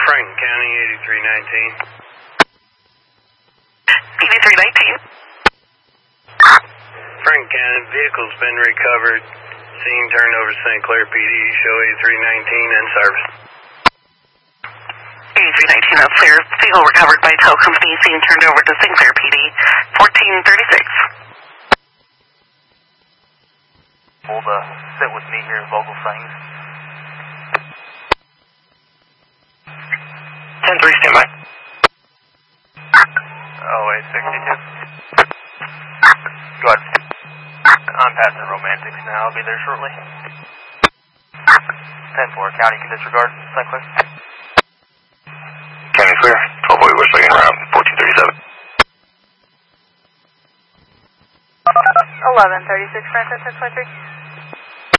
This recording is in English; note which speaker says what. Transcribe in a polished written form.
Speaker 1: Franklin County, 8319.
Speaker 2: 8319.
Speaker 1: Franklin County, vehicle's been recovered. Scene turned over to St. Clair PD. Show 8319 in service.
Speaker 2: 8319, that's clear. Vehicle recovered by tow company. Scene turned over to St. Clair PD. 1436.
Speaker 3: Hold sit with me here, local signs.
Speaker 2: 10-3, stand by.
Speaker 3: Oh, 862. Go ahead. I'm passing Romantics now. I'll be there shortly. 10-4, county can disregard. St. Clair.
Speaker 4: County clear. 1240 West Lane route, 1437.
Speaker 5: 1136, Franklin 1023.